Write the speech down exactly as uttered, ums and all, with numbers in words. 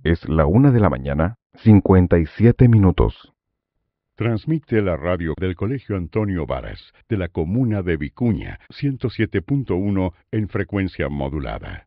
Es la una de la mañana, cincuenta y siete minutos. Transmite la radio del Colegio Antonio Varas, de la comuna de Vicuña, ciento siete punto uno en frecuencia modulada.